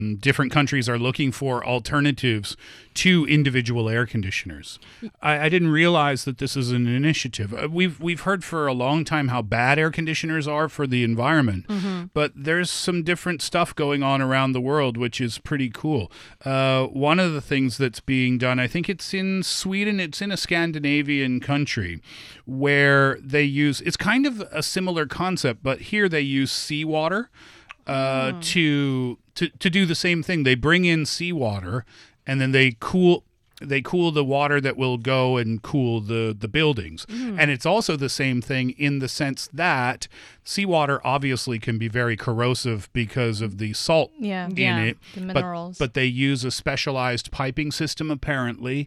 different countries are looking for alternatives to individual air conditioners. I didn't realize that this is an initiative. We've heard for a long time how bad air conditioners are for the environment, but there's some different stuff going on around the world, which is pretty cool. One of the things that's being done, I think it's in Sweden, it's in a Scandinavian country, where they use, it's kind of a similar concept, but here they use seawater to do the same thing. They bring in seawater and then they cool the water that will go and cool the buildings. And it's also the same thing in the sense that seawater obviously can be very corrosive because of the salt in it. The minerals. But they use a specialized piping system apparently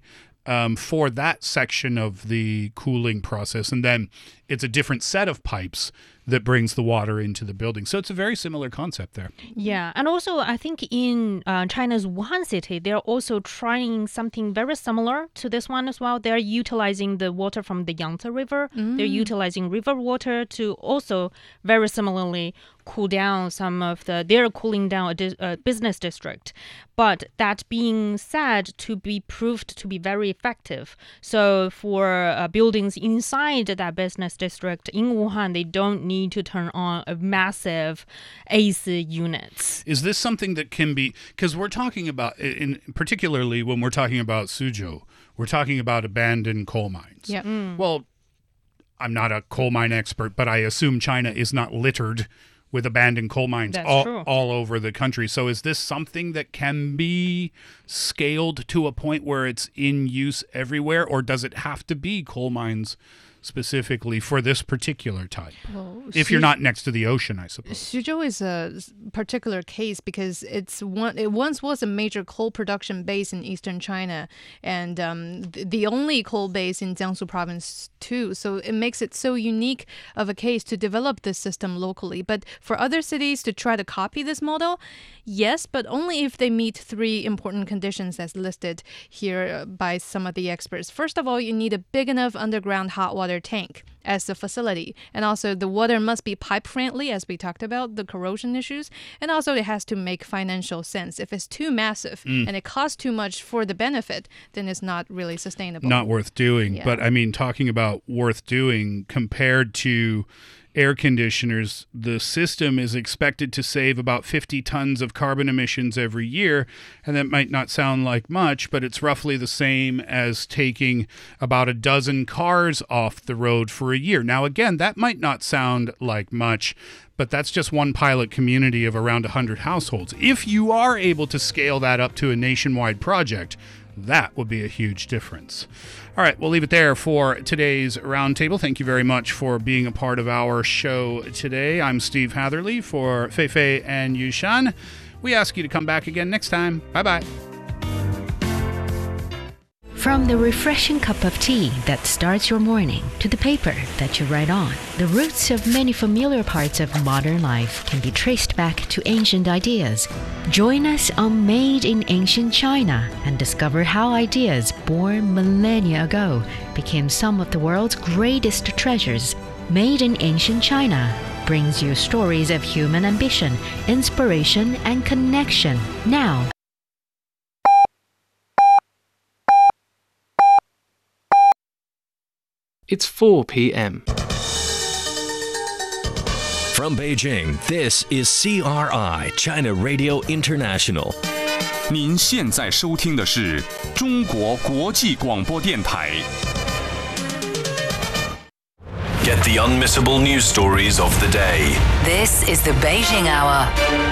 for that section of the cooling process. And then it's a different set of pipes that brings the water into the building. So it's a very similar concept there. Yeah, and also I think in China's Wuhan city, they're also trying something very similar to this one as well. They're utilizing the water from the Yangtze River. They're utilizing river water to also very similarly cool down they're cooling down a business district. But that being said, to be proved to be very effective. So for buildings inside that business district in Wuhan, they don't need to turn on a massive AC units. Is this something that can be, because we're talking about, particularly when we're talking about Suzhou, we're talking about abandoned coal mines. Yep. Well, I'm not a coal mine expert, but I assume China is not littered with abandoned coal mines all over the country. So is this something that can be scaled to a point where it's in use everywhere, or does it have to be coal mines specifically for this particular type? Well, if you're not next to the ocean, I suppose. Suzhou is a particular case because it once was a major coal production base in eastern China, and the only coal base in Jiangsu province too. So it makes it so unique of a case to develop this system locally. But for other cities to try to copy this model, yes, but only if they meet three important conditions as listed here by some of the experts. First of all, you need a big enough underground hot water tank as the facility. And also the water must be pipe friendly, as we talked about, the corrosion issues. And also it has to make financial sense. If it's too massive and it costs too much for the benefit, then it's not really sustainable. Not worth doing. Yeah. But I mean, talking about worth doing compared to air conditioners, the system is expected to save about 50 tons of carbon emissions every year. And that might not sound like much, but it's roughly the same as taking about a dozen cars off the road for a year. Now, again, that might not sound like much, but that's just one pilot community of around 100 households. If you are able to scale that up to a nationwide project, that would be a huge difference. All right, we'll leave it there for today's Roundtable. Thank you very much for being a part of our show today. I'm Steve Hatherley for Feifei and Yushan. We ask you to come back again next time. Bye-bye. From the refreshing cup of tea that starts your morning to the paper that you write on, the roots of many familiar parts of modern life can be traced back to ancient ideas. Join us on Made in Ancient China and discover how ideas born millennia ago became some of the world's greatest treasures. Made in Ancient China brings you stories of human ambition, inspiration, and connection. Now, It's 4 p.m. From Beijing, this is CRI, China Radio International. 您现在收听的是中国国际广播电台。 Get the unmissable news stories of the day. This is the Beijing Hour.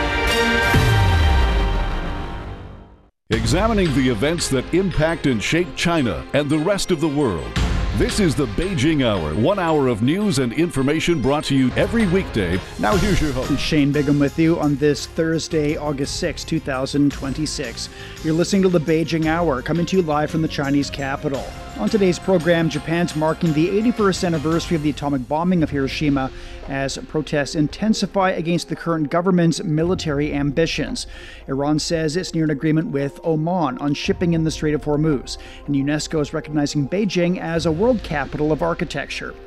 Examining the events that impact and shape China and the rest of the world. This is the Beijing Hour, 1 hour of news and information brought to you every weekday. Now here's your host. Shane Bigham with you on this Thursday, August 6, 2026. You're listening to the Beijing Hour, coming to you live from the Chinese capital. On today's program, Japan's marking the 81st anniversary of the atomic bombing of Hiroshima as protests intensify against the current government's military ambitions. Iran says it's near an agreement with Oman on shipping in the Strait of Hormuz, and UNESCO is recognizing Beijing as a world capital of architecture.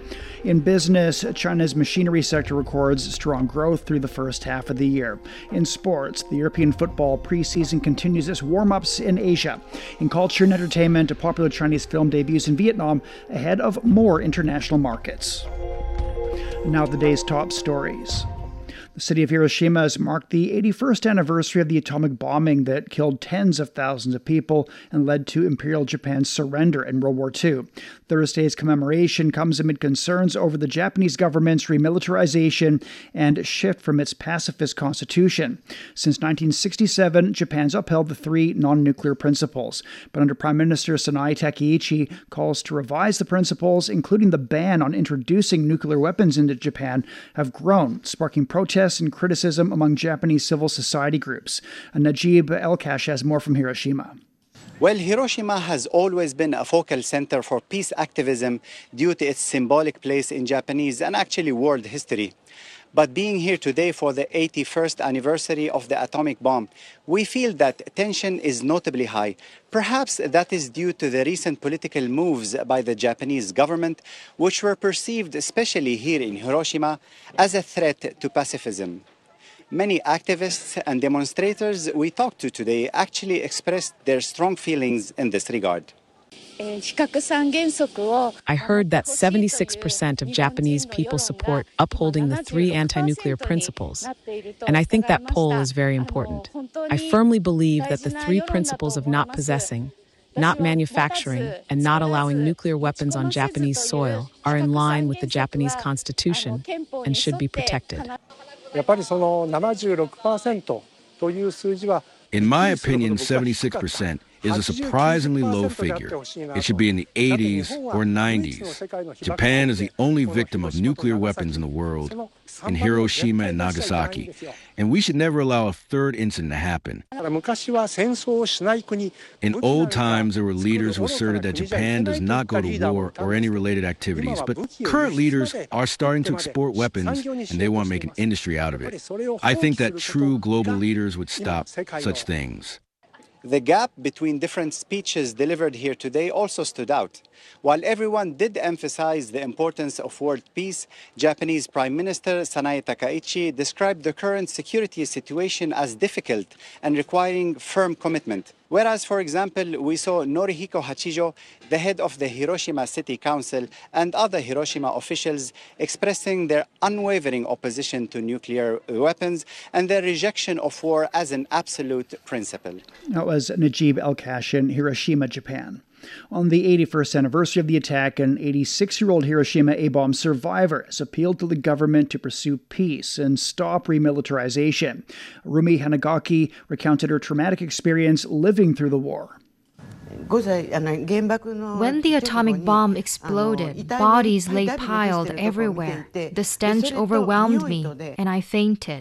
In business, China's machinery sector records strong growth through the first half of the year. In sports, the European football preseason continues its warm-ups in Asia. In culture and entertainment, a popular Chinese film debuts in Vietnam ahead of more international markets. Now the day's top stories. The city of Hiroshima has marked the 81st anniversary of the atomic bombing that killed tens of thousands of people and led to Imperial Japan's surrender in World War II. Thursday's commemoration comes amid concerns over the Japanese government's remilitarization and shift from its pacifist constitution. Since 1967, Japan's upheld the three non-nuclear principles, but under Prime Minister Sanae Takaichi, calls to revise the principles, including the ban on introducing nuclear weapons into Japan, have grown, sparking protests and criticism among Japanese civil society groups. Najib Elkash has more from Hiroshima. Well, Hiroshima has always been a focal center for peace activism due to its symbolic place in Japanese and actually world history. But being here today for the 81st anniversary of the atomic bomb, we feel that tension is notably high. Perhaps that is due to the recent political moves by the Japanese government, which were perceived, especially here in Hiroshima, as a threat to pacifism. Many activists and demonstrators we talked to today actually expressed their strong feelings in this regard. I heard that 76% of Japanese people support upholding the three anti-nuclear principles, and I think that poll is very important. I firmly believe that the three principles of not possessing, not manufacturing, and not allowing nuclear weapons on Japanese soil are in line with the Japanese Constitution and should be protected. In my opinion, 76% is a surprisingly low figure. It should be in the 80s or 90s. Japan is the only victim of nuclear weapons in the world, in Hiroshima and Nagasaki, and we should never allow a third incident to happen. In old times, there were leaders who asserted that Japan does not go to war or any related activities, but current leaders are starting to export weapons, and they want to make an industry out of it. I think that true global leaders would stop such things. The gap between different speeches delivered here today also stood out. While everyone did emphasize the importance of world peace, Japanese Prime Minister Sanae Takaichi described the current security situation as difficult and requiring firm commitment. Whereas, for example, we saw Norihiko Hachijo, the head of the Hiroshima City Council, and other Hiroshima officials expressing their unwavering opposition to nuclear weapons and their rejection of war as an absolute principle. That was Najib Elkash in Hiroshima, Japan. On the 81st anniversary of the attack, an 86-year-old Hiroshima A-bomb survivor has appealed to the government to pursue peace and stop remilitarization. Rumi Hanagaki recounted her traumatic experience living through the war. When the atomic bomb exploded, bodies lay piled everywhere. The stench overwhelmed me, and I fainted.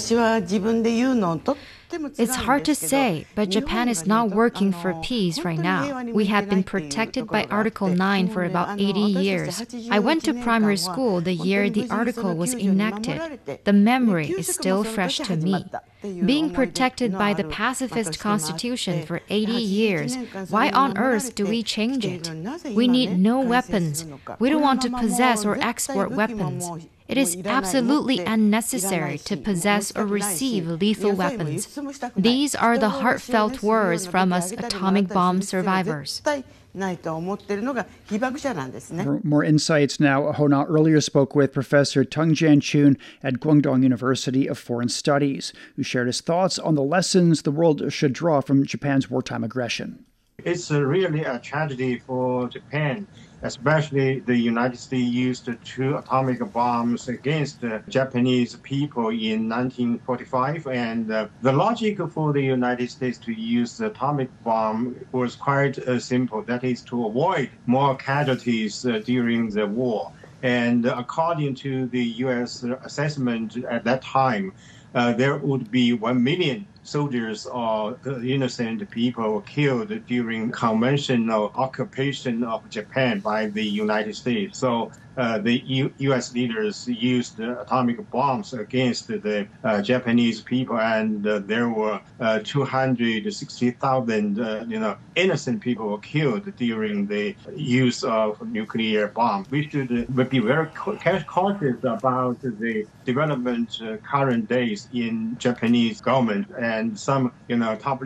It's hard to say, but Japan is not working for peace right now. We have been protected by Article 9 for about 80 years. I went to primary school the year the article was enacted. The memory is still fresh to me. Being protected by the pacifist constitution for 80 years, why on earth do we change it? We need no weapons. We don't want to possess or export weapons. It is absolutely unnecessary to possess or receive lethal weapons. These are the heartfelt words from us atomic bomb survivors. For more insights now, Hona earlier spoke with Professor Tung Jian-chun at Guangdong University of Foreign Studies, who shared his thoughts on the lessons the world should draw from Japan's wartime aggression. It's really a tragedy for Japan, especially the United States used 2 atomic bombs against the Japanese people in 1945. And the logic for the United States to use the atomic bomb was quite simple. That is to avoid more casualties during the war. And according to the U.S. assessment at that time, there would be 1 million soldiers or innocent people killed during conventional occupation of Japan by the United States. So the U.S. leaders used atomic bombs against the Japanese people, and there were 260,000 innocent people were killed during the use of nuclear bombs. We should be very cautious about the development current days in Japanese government, and some top